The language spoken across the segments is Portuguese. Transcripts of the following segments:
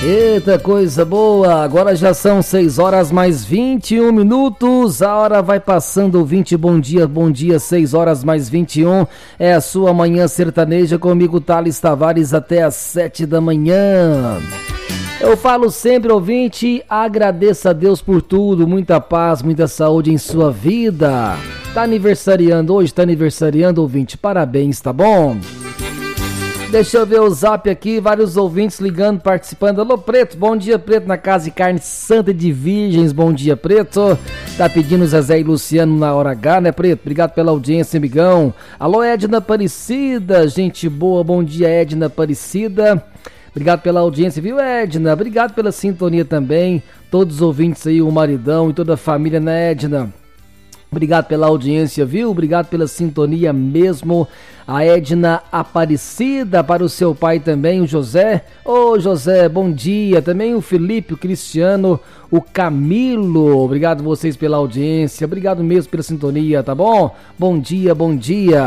Eita, coisa boa! Agora já são 6 horas mais 21 minutos. A hora vai passando, 20. Bom dia, 6 horas mais 21. É a sua manhã sertaneja comigo, Thales Tavares, até às 7 da manhã. Eu falo sempre, ouvinte, agradeça a Deus por tudo, muita paz, muita saúde em sua vida. Tá aniversariando hoje, ouvinte, parabéns, tá bom? Deixa eu ver o zap aqui, vários ouvintes ligando, participando. Alô, Preto, bom dia, Preto, na Casa de Carne Santa de Virgens, bom dia, Preto. Tá pedindo Zezé e Luciano na hora H, né, Preto? Obrigado pela audiência, amigão. Alô, Edna Aparecida, gente boa, bom dia, Edna Aparecida. Obrigado pela audiência, viu, Edna? Obrigado pela sintonia também. Todos os ouvintes aí, o maridão e toda a família, né, Edna? Obrigado pela audiência, viu? Obrigado pela sintonia mesmo. A Edna Aparecida, para o seu pai também, o José. Ô, José, bom dia. Também o Felipe, o Cristiano, o Camilo. Obrigado vocês pela audiência. Obrigado mesmo pela sintonia, tá bom? Bom dia, bom dia.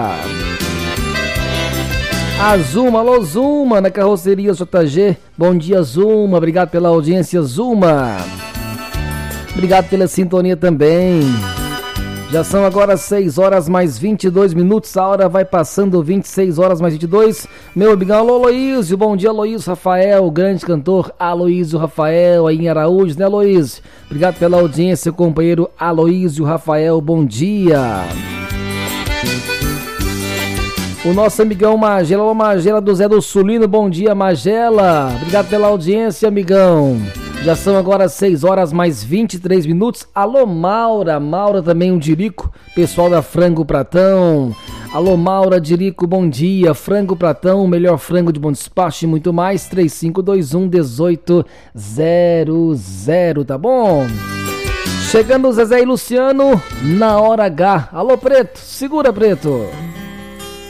A Zuma, alô Zuma, na carroceria JG. Bom dia, Zuma. Obrigado pela audiência, Zuma. Obrigado pela sintonia também. Já são agora 6 horas mais 22 minutos, a hora vai passando, 26 horas mais 22. Meu amigão, alô Aloísio, bom dia Aloísio Rafael, grande cantor Aloísio Rafael, aí em Araújo, né Aloísio? Obrigado pela audiência, companheiro Aloísio Rafael, bom dia. O nosso amigão Magela, alô Magela do Zé do Sulino, bom dia Magela. Obrigado pela audiência, amigão. Já são agora 6 horas mais 23 minutos. Alô, Maura. Maura também, um Dirico. Pessoal da Frango Pratão. Alô, Maura, Dirico, bom dia. Frango Pratão, o melhor frango de bom despacho e muito mais. 3521-1800, tá bom? Chegando o Zezé e Luciano na hora H. Alô, Preto. Segura, Preto.